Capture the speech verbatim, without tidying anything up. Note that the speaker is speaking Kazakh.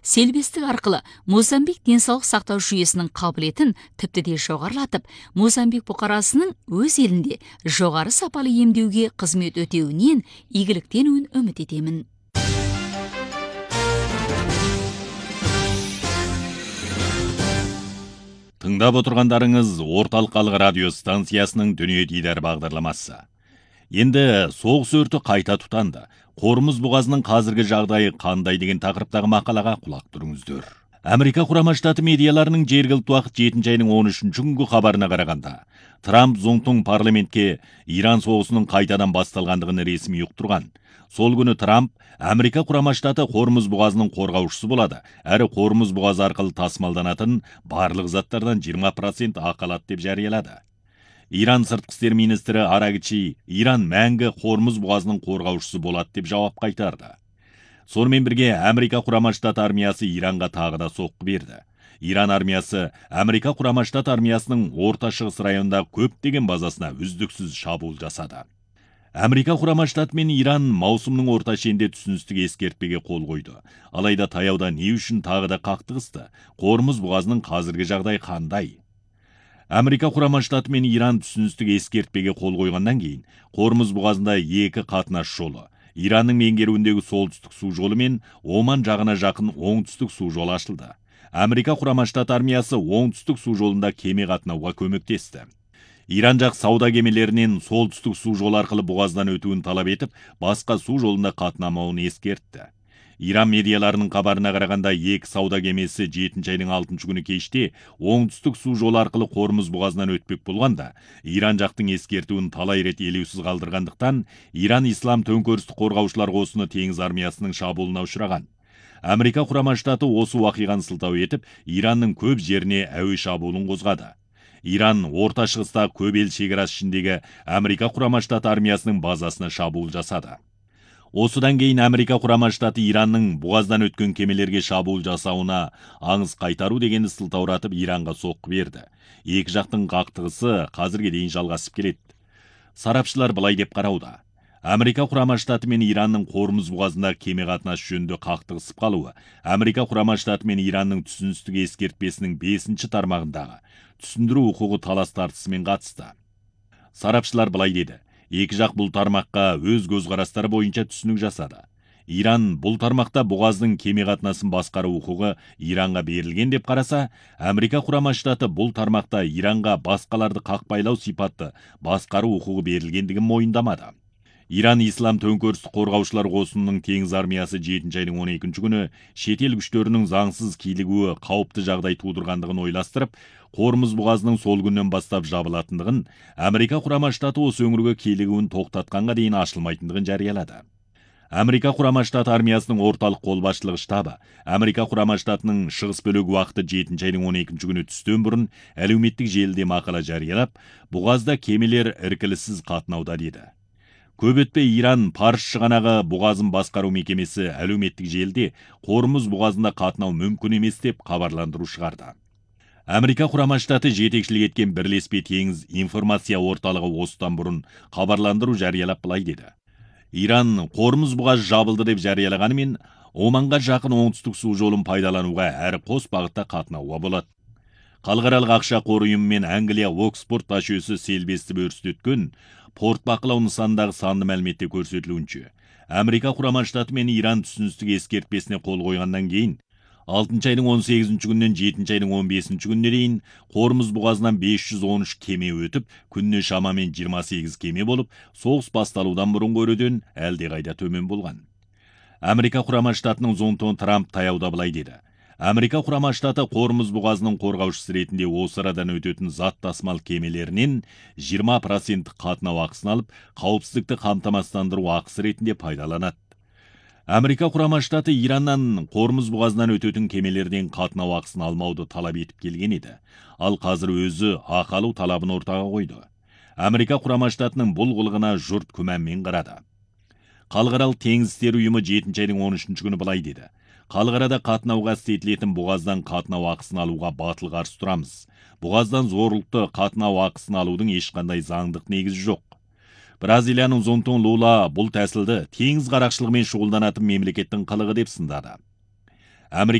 селбестік арқылы Мозамбик денсаулық сақтау жүйесінің қабілетін тіпті де жоғарылатып, Мозамбик бұқарасының өз елінде жоғары сапалы емдеуге қызмет өтеуінен игіліктенуін үміт етемін. Тыңдап отырғандарыңыз Орталық Халық радио станциясының Дүние Дидар бағдарламасы. Енді соғыс өрті қайта тұтанды. Қорымыз бұғазының қазіргі жағдайы қандай деген тақырыптағы мақалаға құлақ түріңіздер. Америка құрама штаты медиаларының жергілікті уақыт жетінші айының он үшінші күнгі хабарына қарағанда, Трамп зоңтың парламентке Иран соғысының қайтадан басталғандығын ресми ұқтырған. Сол күні Трамп Америка құрама штаты Хормуз бұғазының қорғаушысы болады, әрі Хормуз бұғазы арқылы тасымалданатын барлық заттардан жиырма процент ақы алады деп жариялады. Иран сыртқы істер министрі Арагчи Иран мәңгі Хормуз бұғазының қорғаушысы болады деп жауап қайтарды. Сонымен бірге Америка құрама штаты армиясы Иранға тағы да соққы берді. Иран армиясы Америка құрама штаты армиясының орта шығыс районында көптеген базасына үздіксіз шабуыл жасады. Америка құрама штаты мен Иран маусымның орта шенде түсіністік ескертпеге қол қойды. Алайда таяуда не үшін тағы да қақтығысты? Хормуз бұғазының қазіргі жағдай қандай? Америка құрама штаты мен Иран түсіністік ескертпеге қол қойғаннан кейін, Хормуз бұғазында екі қатынас жолы, Иранның меңгеруіндегі солтүстік су жолы мен Оман жағына жақын оңтүстік су жолы ашылды. Америка құрама штаты армиясы оңтүстік су жолында кеме қатынауға көмектесті. Иран жақ сауда кемелерінен солтүстік су жолы арқылы бұғаздан өтуін талап етіп, басқа су жолында қатынамауын ескертті. Иран медиаларының хабарына қарағанда, екі сауда кемесі жетінші айының алтыншы күні кеште оңтүстік су жолы арқылы Хормуз бұғазынан өтпек болғанда, Иран жақтың ескертуін талай рет елеусіз қалдырғандықтан, Иран ислам төңкерісті қорғаушылар қосыны теңіз армиясының шабуылына ұшыраған. Америка құрама штаты осы уақиғаны сылтау етіп, Иранның көп жеріне әуе шабуылын қозғады. Иран орта шығыста көп ел шекарасы ішіндегі Америка құрама штаты армиясының базасына шабуыл жасады. Осыдан кейін Америка құрама штаты Иранның бұғаздан өткен кемелерге шабуыл жасауына аңыз қайтару дегенді сылтауратып Иранға соққы берді. Екі жақтың қақтығысы қазірге дейін жалғасып келеді. Сарапшылар былай деп қарауда. Америка құрама штаты мен Иранның Хормуз бұғазында кеме қатынасы жөнінде қақтығысып қалуы, Америка құрама штаты мен Иранның түсіністік ескертпесінің бесінші тармағындағы түсіндіру құқығы талас тартысымен қатысты. Сарапшылар былай деді. Екі жақ бұл тармаққа өз көзқарастары бойынша түсінік жасады. Иран бұл тармақта бұғаздың кеме қатынасын басқару құқығы Иранға берілген деп қараса, Америка құрама штаты бұл тармақта Иранға басқаларды қақпайлау сипатты басқару құқығы берілгендігін мойындамады. Иран ислам төңкерісті қорғаушылар қосынының теңіз армиясы жетінші айының он екінші күні шетел күштерінің заңсыз килігуі қауіпті жағдай тудырғандығын ойластырып, Хормуз бұғазының сол күннен бастап жабылатындығын, Америка құрама штаты осы өңірге килігуін тоқтатқанға дейін ашылмайтындығын жариялады. Америка құрама штаты армиясының орталық қолбасшылығы штабы Америка құрама штатының шығыс бөлігі уақыты жетінші айының он екінші күні түстен бұрын әлеуметтік желіде мақала жариялап, бұғазда кемелер іркіліссіз қатынауда деді. Көп өтпей Иран Парш шығанағы бұғазын басқару мекемесі әлеуметтік желіде Хормуз бұғазында қатынау мүмкін емес деп хабарландыру шығарды. Америка құрама штаты жетекшілік еткен бірлеспе теңіз информация орталығы осыдан бұрын хабарландыру жариялап былай деді. Иран Хормуз бұғаз жабылды деп жариялағанымен, Оманға жақын оңтүстік су жолын пайдалануға әрі қос бағытта қатынауға болады. Халықаралық ақша қоры ұйымы мен Англия Оксфорд тасжүйесі селбесті өрісті өткен порт бақылау нысандағы санды мәліметте көрсетілуінше, Америка құрама штаты мен Иран түсіністік ескертпесіне қол қойғаннан кейін, алтыншы айының он сегізінші күннен жетінші айының он бесінші күніне дейін Хормуз бұғазынан бес жүз он үш кеме өтіп, күніне шамамен жиырма сегіз кеме болып, соғыс басталудан бұрын көреден әлдеқайда төмен болған. Америка құрама штатының зоңтон Трамп таяуда былай деді. Америка құрама штаты Хормуз бұғазының қорғаушысы ретінде осы арадан өтетін зат тасымал кемелерінен жиырма процент қатынау ақысын алып, қауіпсіздікті қамтамасыздандыру ақысы ретінде пайдаланады. Америка құрама штаты Ираннан Хормуз бұғазынан өтетін кемелерден қатынау ақысын алмауды талап етіп келген еді. Ал қазір өзі ақы алу талабын ортаға қойды. Америка құрама штатының бұл қылығына жұрт күмәнмен қарады. Халықаралық теңіз істері ұйымы жетінші айының он үшінші күні былай деді. Халықарада қатынауға істетілетін бұғаздан қатынау ақысын алуға батыл қарсы тұрамыз. Бұғаздан зорлықты қатынау ақысын алудың ешқандай заңдық негізі жоқ. Бразилияның Зонтон Лула бұл тәсілді теңіз қарақшылығымен шұғылданатын мемлекеттің қылығы деп сындады.